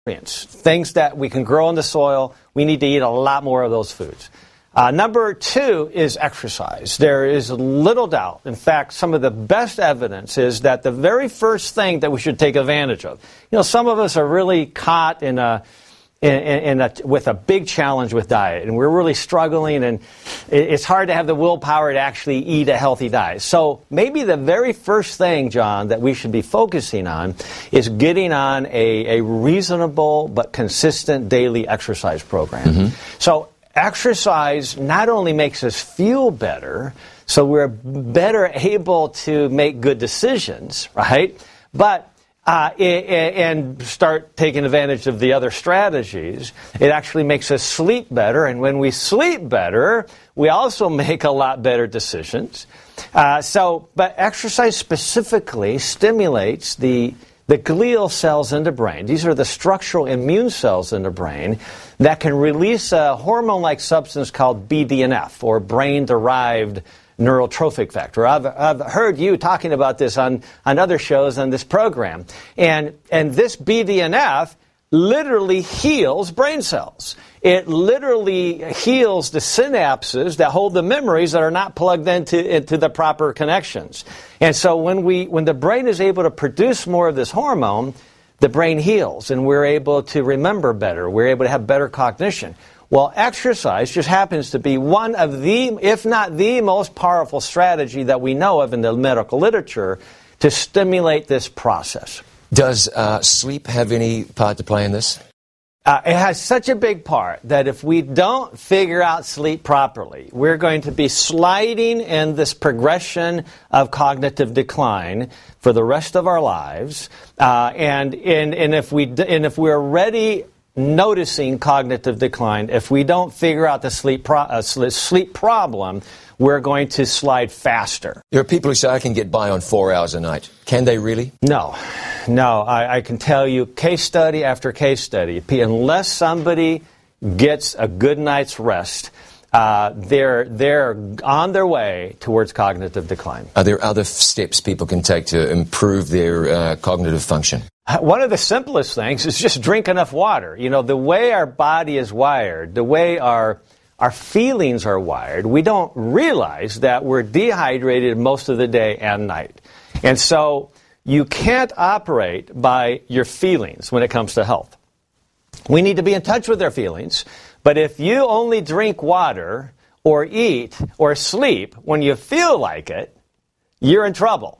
things that we can grow in the soil. We need to eat a lot more of those foods. Number 2 is exercise. There is little doubt. In fact, some of the best evidence is that the very first thing that we should take advantage of. Some of us are really caught with a big challenge with diet, and we're really struggling, and it's hard to have the willpower to actually eat a healthy diet. So maybe the very first thing, John, that we should be focusing on is getting on a reasonable but consistent daily exercise program. Mm-hmm. So exercise not only makes us feel better, so we're better able to make good decisions, right? But and start taking advantage of the other strategies. It actually makes us sleep better, and when we sleep better, we also make a lot better decisions. But exercise specifically stimulates the glial cells in the brain. These are the structural immune cells in the brain that can release a hormone-like substance called BDNF, or brain-derived neurotrophic factor. I've heard you talking about this on other shows on this program. And this BDNF literally heals brain cells. It literally heals the synapses that hold the memories that are not plugged into the proper connections. And so when the brain is able to produce more of this hormone, the brain heals, and we're able to remember better. We're able to have better cognition. Well, exercise just happens to be one of the, if not the most powerful strategy that we know of in the medical literature to stimulate this process. Does sleep have any part to play in this? It has such a big part that if we don't figure out sleep properly, we're going to be sliding in this progression of cognitive decline for the rest of our lives. And if we're already noticing cognitive decline, if we don't figure out the sleep problem, we're going to slide faster. There are people who say, I can get by on 4 hours a night. Can they really? No. I can tell you case study after case study. Unless somebody gets a good night's rest, they're on their way towards cognitive decline. Are there other steps people can take to improve their cognitive function? One of the simplest things is just drink enough water. The way our body is wired, the way our feelings are wired, we don't realize that we're dehydrated most of the day and night. And so you can't operate by your feelings when it comes to health. We need to be in touch with our feelings, but if you only drink water or eat or sleep when you feel like it, you're in trouble.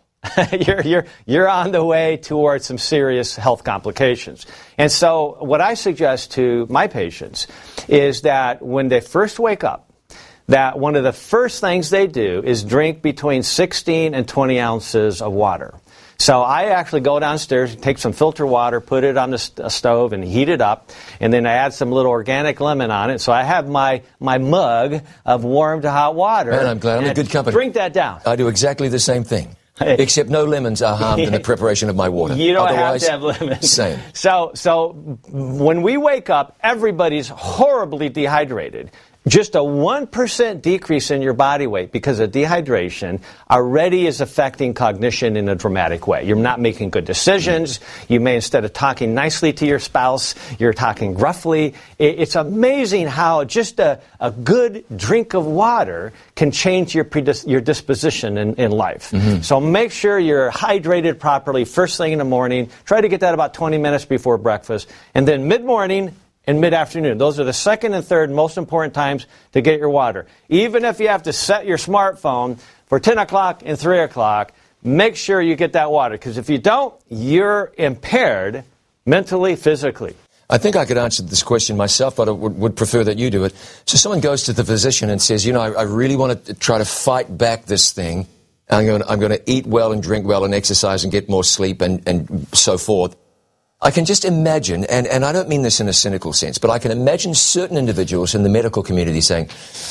You're on the way towards some serious health complications. And so what I suggest to my patients is that when they first wake up, that one of the first things they do is drink between 16 and 20 ounces of water. So I actually go downstairs, take some filter water, put it on the stove and heat it up, and then I add some little organic lemon on it. So I have my mug of warm to hot water. Man, I'm glad I'm in good company. Drink that down. I do exactly the same thing. Except no lemons are harmed in the preparation of my water. You don't have to have lemons. Same. So when we wake up, everybody's horribly dehydrated. Just a 1% decrease in your body weight because of dehydration already is affecting cognition in a dramatic way. You're not making good decisions. You may, instead of talking nicely to your spouse, you're talking gruffly. It's amazing how just a good drink of water can change your disposition in life. Mm-hmm. So make sure you're hydrated properly first thing in the morning. Try to get that about 20 minutes before breakfast. And then mid-morning and mid-afternoon. Those are the second and third most important times to get your water. Even if you have to set your smartphone for 10 o'clock and 3 o'clock, make sure you get that water. Because if you don't, you're impaired mentally, physically. I think I could answer this question myself, but I would prefer that you do it. So someone goes to the physician and says, I really want to try to fight back this thing. I'm going to eat well and drink well and exercise and get more sleep and so forth. I can just imagine, and I don't mean this in a cynical sense, but I can imagine certain individuals in the medical community saying,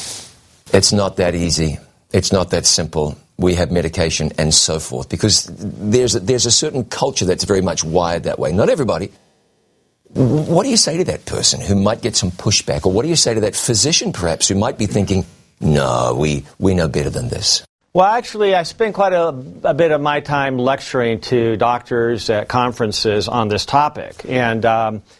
it's not that easy, it's not that simple, we have medication and so forth, because there's a certain culture that's very much wired that way. Not everybody. What do you say to that person who might get some pushback, or what do you say to that physician perhaps who might be thinking, no, we know better than this? Well, actually, I spend quite a bit of my time lecturing to doctors at conferences on this topic. And